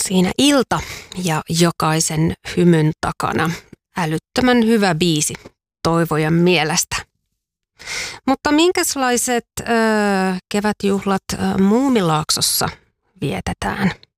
siinä ilta ja jokaisen hymyn takana älyttömän hyvä biisi Toivojan mielestä. Mutta minkälaiset kevätjuhlat Muumilaaksossa vietetään?